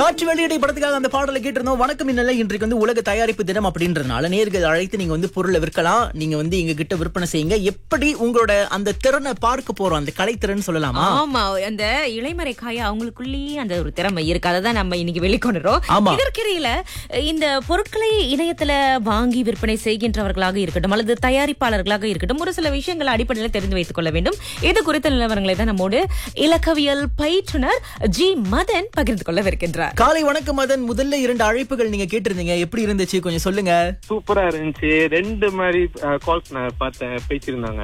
காற்று வெளியீடு படத்துக்காக அந்த பாடலை கேட்டிருந்தோம். வணக்கம் இன்னல இன்றைக்கு உலக தயாரிப்பு தினம் அப்படின்றதுனால நேர்கள் அழைத்து நீங்க பொருளை விற்கலாம். நீங்க எங்க கிட்ட விற்பனை செய்யுங்க. எப்படி உங்களோட அந்த திறனை பார்க்க போறோம், அந்த கலைத்திறன் சொல்லலாமா? ஆமா, அந்த இளைமறை காய அவங்களுக்குள்ளேயே அந்த ஒரு திறமை இருக்கு. அதை நம்ம இன்னைக்கு வெளிக்கொண்டுறோம். இதற்கிடையில இந்த பொருட்களை இணையத்துல வாங்கி விற்பனை செய்கின்றவர்களாக இருக்கட்டும் அல்லது தயாரிப்பாளர்களாக இருக்கட்டும், ஒரு சில விஷயங்களை அடிப்படையில் தெரிந்து வைத்துக் கொள்ள வேண்டும். இது குறித்த நிலவரங்களை தான் நம்மோடு இலக்கவியல் பயிற்றுனர் ஜி மதன் பகிர்ந்து கொள்ள இருக்கின்றார். காலை வணக்கம் மதன். முதல்ல 2 அழைப்புகள் நீங்க கேட்டிருந்தீங்க, எப்படி இருந்துச்சு கொஞ்சம் சொல்லுங்க. சூப்பரா இருந்துச்சு. 2 மாதிரி கால்ஸ் நான் பார்த்தேன், பேசியிருந்தாங்க.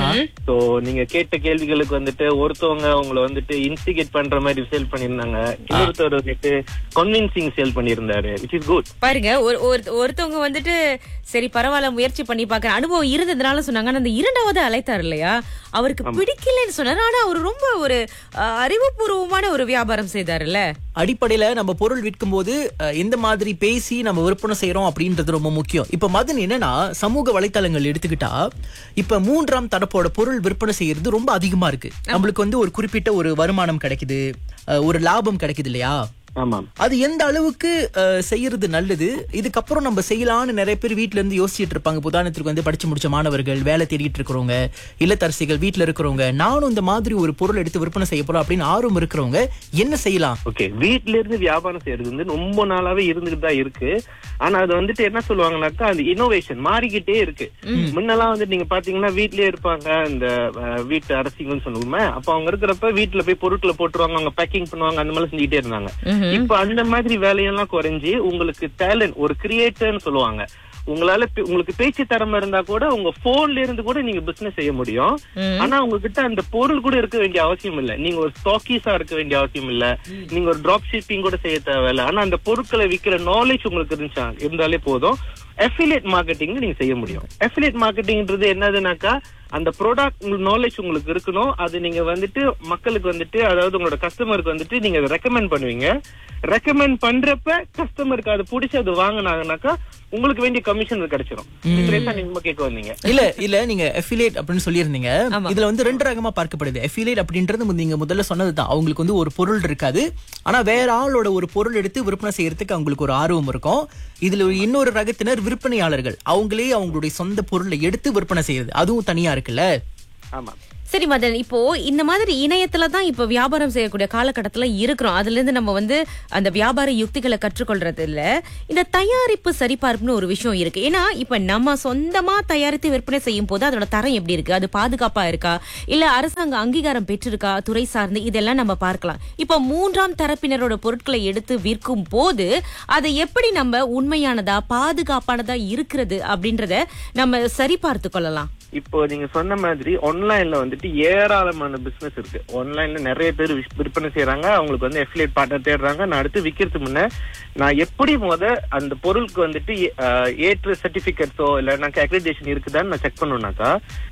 சோ நீங்க கேட்ட கேள்விகளுக்கு ஒருத்தவங்க உங்களை இன்ஸ்டிகேட் பண்ற மாதிரி சேல் பண்ணிருந்தாங்க, இன்னொருத்தர் convincing sale பண்ணிருந்தாரு, which is good. பாருங்க, ஒருத்தவங்க சரி பரவாயில்ல முயற்சி பண்ணி பாக்குற அனுபவம் இருந்ததுனால சொன்னாங்க. அந்த 2வது அழைத்தார் இல்லையா, அவருக்கு பிடிக்கலன்னு சொன்னாரு. ஆனா அவர் ரொம்ப ஒரு அறிவுபூர்வமான ஒரு வியாபாரம் செய்தாருல்ல. அடிப்படையில நம்ம பொருள் விற்கும் போது எந்த மாதிரி பேசி நம்ம விற்பனை செய்யறோம் அப்படின்றது ரொம்ப முக்கியம். இப்ப மதன் என்னன்னா, சமூக வலைத்தளங்கள் எடுத்துக்கிட்டா இப்ப 3ஆம் தரப்போட பொருள் விற்பனை செய்யறது ரொம்ப அதிகமா இருக்கு. நம்மளுக்கு ஒரு குறிப்பிட்ட ஒரு வருமானம் கிடைக்குது, ஒரு லாபம் கிடைக்குது இல்லையா? அது எந்த அளவுக்கு செய்யறது நல்லது, இதுக்கப்புறம் நம்ம செய்யலாம்னு நிறைய பேர் வீட்டுல இருந்து யோசிச்சுட்டு இருப்பாங்க. உதாரணத்துக்கு படிச்சு முடிச்ச மாணவர்கள், வேலை தேடிட்டு இருக்கிறவங்க, இல்லத்தரசிகள், வீட்டுல இருக்கிறவங்க, நானும் இந்த மாதிரி ஒரு பொருள் எடுத்து விற்பனை செய்ய போறோம் அப்படின்னு ஆர்வம் இருக்கிறவங்க என்ன செய்யலாம்? ஓகே, வீட்டுல இருந்து வியாபாரம் செய்யறது ரொம்ப நாளாவே இருந்துட்டு தான் இருக்கு. ஆனா அது என்ன சொல்லுவாங்கன்னாக்கா, அந்த இனோவேஷன் மாறிக்கிட்டே இருக்கு. முன்னெல்லாம் நீங்க பாத்தீங்கன்னா வீட்லயே இருப்பாங்க, இந்த வீட்டு அரசிங்கன்னு சொல்லுவோமே, அப்ப அவங்க இருக்கிறப்ப வீட்டுல போய் பொருட்களை போட்டுருவாங்க, அவங்க பேக்கிங் பண்ணுவாங்க, அந்த மாதிரி செஞ்சுட்டே இருந்தாங்க. இப்ப அந்த மாதிரி வேலையெல்லாம் குறைஞ்சி உங்களுக்கு டேலண்ட், ஒரு கிரியேட்டர்னு சொல்லுவாங்க, உங்களுக்கு பேச்சு திறமை இருந்தா கூட உங்க போன்ல இருந்து கூட நீங்க பிசினஸ் செய்ய முடியும். ஆனா உங்ககிட்ட அந்த பொருள் கூட இருக்க வேண்டிய அவசியம் இல்ல, நீங்க ஒரு ஸ்டாக்கீஸா இருக்க வேண்டிய அவசியம் இல்ல, நீங்க ஒரு டிராப் ஷிப்பிங் கூட செய்ய தேவையில்ல. ஆனா அந்த பொருட்களை விற்கிற நாலேஜ் உங்களுக்கு இருந்தாலே போதும். அஃபிலியேட் மார்க்கெட்டிங் நீங்க செய்ய முடியும். அஃபிலியேட் மார்க்கெட்டிங்ன்றது என்னதுனாக்கா, அந்த ப்ராடக்ட் நாலேஜ் உங்களுக்கு இருக்கணும். அது நீங்க மக்களுக்கு அதாவது உங்களோட கஸ்டமருக்கு நீங்க அதை ரெக்கமெண்ட் பண்ணுவீங்க. ரெக்கமெண்ட் பண்றப்ப கஸ்டமருக்கு அது பிடிச்சி அது வாங்கினாங்கனாக்கா உங்களுக்கு வேண்டிய கமிஷன் கிடைச்சிடும். நீங்க கேட்க வந்தீங்க இல்ல நீங்க அஃபிலியேட் அப்படின்னு சொல்லியிருந்தீங்க. இதுல 2 ரகமா பார்க்கப்படுது. அஃபிலியேட் அப்படின்றது நீங்க முதல்ல சொன்னதுதான், அவங்களுக்கு ஒரு பொருள் இருக்காது, ஆனா வேற ஆளோட ஒரு பொருள் எடுத்து விற்பனை செய்யறதுக்கு அவங்களுக்கு ஒரு ஆர்வம் இருக்கும். இதுல இன்னொரு ரகத்தினர் விற்பனையாளர்கள், அவங்களே அவங்களுடைய சொந்த பொருளை எடுத்து விற்பனை செய்யறது, அதுவும் தனியா இருக்குல்ல. ஆமா. சரி மதன், இப்போ இந்த மாதிரி இணையத்துல தான் இப்ப வியாபாரம் செய்யக்கூடிய காலகட்டத்துல இருக்கிறோம். அதுல இருந்து நம்ம அந்த வியாபார யுக்திகளை கற்றுக்கொள்றது இல்ல, இந்த தயாரிப்பு சரிபார்ப்புன்னு ஒரு விஷயம் இருக்கு. ஏன்னா இப்ப நம்ம சொந்தமா தயாரித்து விற்பனை செய்யும் போது அதோட தரம் எப்படி இருக்கு, அது பாதுகாப்பா இருக்கா, இல்ல அரசாங்க அங்கீகாரம் பெற்றிருக்கா, துறை சார்ந்து, இதெல்லாம் நம்ம பார்க்கலாம். இப்ப 3ஆம் தரப்பினரோட பொருட்களை எடுத்து விற்கும் போது அதை எப்படி நம்ம உண்மையானதா பாதுகாப்பானதா இருக்கிறது அப்படின்றத நம்ம சரிபார்த்து கொள்ளலாம். இப்போ நீங்க சொன்ன மாதிரி ஆன்லைன்ல ஏராளமான பிசினஸ் இருக்கு. ஆன்லைன்ல நிறைய பேர் விற்பனை செய்யறாங்க, அவங்களுக்கு அஃபிலியேட் பார்ட்னர் தேடுறாங்க. நான் அடுத்து விக்கிறதுக்கு முன்ன நான் எப்படி அந்த பொருளுக்கு ஏற்ற சர்டிபிகேட்ஸோ இல்ல அக்ரிடேஷன் இருக்குதான்னு நான் செக் பண்ணணும்னாக்கா,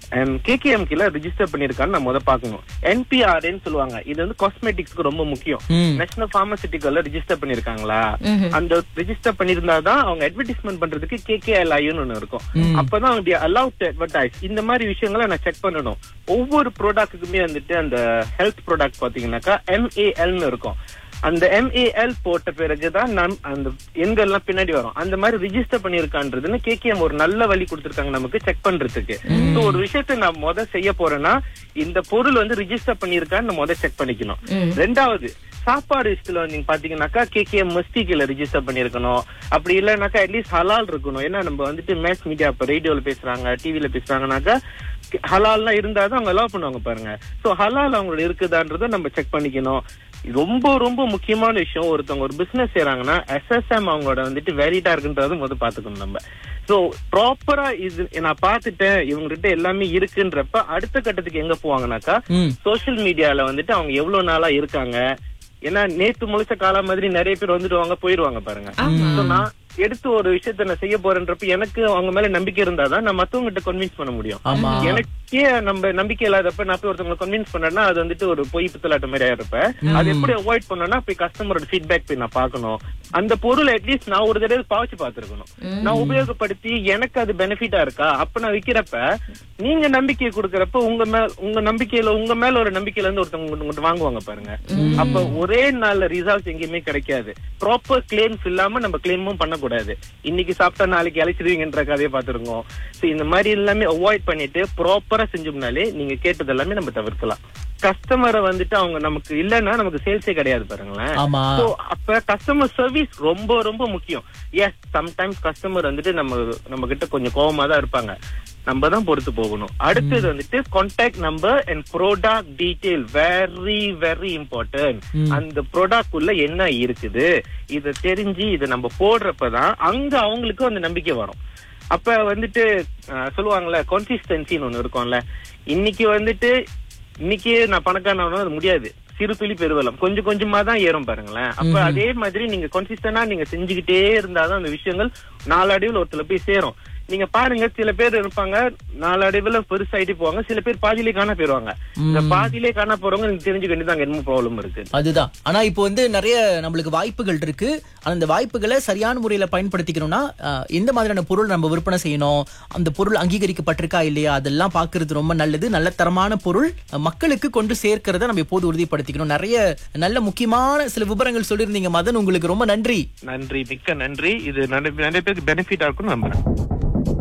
KKM கீழ ரிஜிஸ்டர் பண்ணிருக்கான்னு நான் பாக்கணும். NPRA சொல்லுவாங்க, இது காஸ்மெட்டிக்ஸ்க்கு ரொம்ப முக்கியம். நேஷனல் பார்மசியூட்டிக்கல்ல ரிஜிஸ்டர் பண்ணிருக்காங்களா, அந்த ரிஜிஸ்டர் பண்ணிருந்தாதான் அவங்க அட்வர்டைஸ்மெண்ட் பண்றதுக்கு KKLIன்னு ஒண்ணு இருக்கும். அப்பதான் அவங்க allowed to advertise. இந்த மாதிரி விஷயங்களை நான் செக் பண்ணணும். ஒவ்வொரு ப்ராடக்ட்டுக்குமே அந்த ஹெல்த் ப்ராடக்ட் பாத்தீங்கன்னாக்கா MALன்னு இருக்கும். அந்த MAL போட்ட பிறகுதான் அந்த எண்கள்லாம் பின்னாடி வரும். அந்த மாதிரி ரிஜிஸ்டர் பண்ணிருக்கான்றதுன்னு KKM ஒரு நல்ல வழி கொடுத்திருக்காங்க நமக்கு செக் பண்றதுக்கு. ஒரு விஷயத்த நான் செய்ய போறேன்னா, இந்த பொருள் ரிஜிஸ்டர் பண்ணிருக்கான்னு நான் செக் பண்ணிக்கணும். 2வது, சாப்பாடு லிஸ்ட்ல நீங்க பாத்தீங்கன்னாக்கா KKM மஸ்டிக்ல ரிஜிஸ்டர் பண்ணிருக்கணும். அப்படி இல்லைனாக்கா அட்லீஸ்ட் ஹலால் இருக்கணும். ஏன்னா நம்ம மேஸ் மீடியா இப்ப ரேடியோல பேசுறாங்க, டிவில பேசுறாங்கனாக்கா ஹலால்லாம் இருந்தாதான் அவங்க அலோவ் பண்ணுவாங்க பாருங்க. சோ ஹலால் அவங்களோட இருக்குதான்றத நம்ம செக் பண்ணிக்கணும். ரொம்ப ரொம்ப முக்கியமான விஷயம், ஒருத்தவங்க ஒரு பிசினஸ் செய்யறாங்கன்னா SSM அவங்களோட வேலிடா இருக்குன்றது பாத்துக்கணும் நம்ம. சோ ப்ராப்பரா இது நான் பாத்துட்டேன், இவங்ககிட்ட எல்லாமே இருக்குன்றப்ப அடுத்த கட்டத்துக்கு எங்க போவாங்கன்னாக்கா, சோசியல் மீடியால அவங்க எவ்வளவு நாளா இருக்காங்க. ஏன்னா நேத்து முழிச்ச காலம் மாதிரி நிறைய பேர் வந்துடுவாங்க போயிருவாங்க பாருங்க. எடுத்து ஒரு விஷயத்த நான் செய்ய போறேன்றப்ப எனக்கு அவங்க மேல நம்பிக்கை இருந்தாதான் நான் மத்தவங்க கிட்ட கன்வின்ஸ் பண்ண முடியும். எனக்கே நம்ம நம்பிக்கை இல்லாதப்ப நான் போய் ஒருத்தவங்களை கன்வின்ஸ் பண்ணேன்னா அது வந்துட்டு ஒரு பொய் பித்தலாட்ட மாதிரி ஆயிருப்ப. அது எப்படி அவாய்ட் பண்ணனா போய் கஸ்டமரோட ஃபீட்பேக் போய் நான் பாக்கணும். அந்த பொருள் அட்லீஸ்ட் நான் ஒரு தடவை பாவிச்சு பாத்துருக்கணும், நான் உபயோகப்படுத்தி எனக்கு அது பெனிஃபிட்டா இருக்கா. அப்ப நான் விக்கிறப்ப நீங்க நம்பிக்கை கொடுக்கறப்ப உங்க நம்பிக்கையில உங்க மேல ஒரு நம்பிக்கையில இருந்து ஒருத்தவங்க வாங்குவாங்க பாருங்க. அப்ப ஒரே நாள்ல ரிசல்ட்ஸ் எங்கேயுமே கிடைக்காது. ப்ராப்பர் கிளைம்ஸ் இல்லாம நம்ம கிளைமும் பண்ணக்கூடாது. இன்னைக்கு சாப்பிட்டா நாளைக்கு அழைச்சிருவீங்கன்ற கதையை பாத்துருக்கோம். இந்த மாதிரி எல்லாமே அவாய்ட் பண்ணிட்டு ப்ராப்பரா செஞ்சோம்னாலே நீங்க கேட்டது எல்லாமே நம்ம தவிர்க்கலாம். கஸ்டமரை வந்துட்டு அவங்க நமக்கு இல்லன்னா நமக்கு சேல்ஸே கிடையாது பாருங்களேன். அப்ப கஸ்டமர் சர்வீஸ் ரொம்ப ரொம்ப முக்கியம். எஸ், சம்டைம்ஸ் கஸ்டமர் வந்துட்டு நம்ம கிட்ட கொஞ்சம் கோவமா தான் இருப்பாங்க, நம்ம தான் பொறுத்து போகணும். அடுத்தது வந்துட்டு contact number and product detail very very important. அந்த ப்ராடக்ட் உள்ள என்ன இருக்குது இத தெரிஞ்சு இத நம்ம போடுறப்பதான் அங்க அவங்களுக்கு அந்த நம்பிக்கை வரும். அப்ப வந்துட்டு சொல்லுவாங்கல்ல கன்சிஸ்டன்சின்னு ஒண்ணு இருக்கும்ல. இன்னைக்கு நான் பணக்காரனா அது முடியாது, சிறு துளி பெருவலம் கொஞ்சம் கொஞ்சமா தான் ஏறும் பாருங்களேன். அப்ப அதே மாதிரி நீங்க கன்சிஸ்டன்டா நீங்க செஞ்சுக்கிட்டே இருந்தாதான் அந்த விஷயங்கள் நாளடைவில் ஒருத்தல போய் சேரும். நீங்க பாருங்க, சில பேர் இருப்பாங்க நாளடைவுல பெருசாயிட்டு போவாங்க, சில பேர் பாதியிலே காண போயிருவாங்க. இந்த பாதியிலே காண போறவங்க நீங்க தெரிஞ்சுக்க வேண்டியது என்ன ப்ராப்ளம் இருக்கு அதுதான். ஆனா இப்போ நிறைய நம்மளுக்கு வாய்ப்புகள் இருக்கு. அந்த வாய்ப்புகளை சரியான முறையில பயன்படுத்திக்கணும்னா எந்த மாதிரியான பொருள் நம்ம விற்பனை செய்யணும், அந்த பொருள் அங்கீகரிக்கப்பட்டிருக்கா இல்லையா, அதெல்லாம் பாக்குறது ரொம்ப நல்லது. நல்ல தரமான பொருள் மக்களுக்கு கொண்டு சேர்க்கிறத நம்ம எப்போது உறுதிப்படுத்திக்கணும். நிறைய நல்ல முக்கியமான சில விவரங்கள் சொல்லியிருந்தீங்க மதன், உங்களுக்கு ரொம்ப நன்றி. மிக்க நன்றி. இது நிறைய பேருக்கு பெனிஃபிட்டா இருக்கும்னு நம்புறேன்.